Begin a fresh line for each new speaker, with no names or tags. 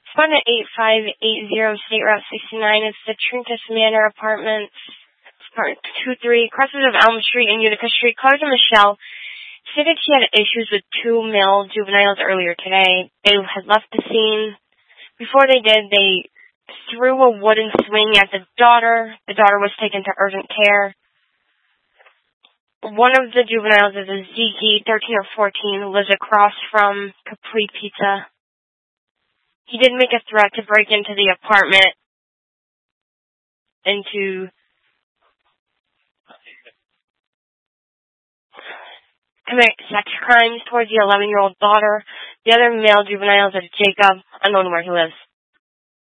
Found at 8580 State Route 69. It's the Trinkus Manor Apartments, Part 23, crosses of Elm Street and Utica Street. Caller to Michelle stated she had issues with two male juveniles earlier today. They had left the scene. Before they did, they threw a wooden swing at the daughter. The daughter was taken to urgent care. One of the juveniles is a Ziggy, 13 or 14, lives across from Capri Pizza. He did make a threat to break into the apartment and to commit sex crimes towards the 11-year-old daughter. The other male juvenile is a Jacob, unknown where he lives.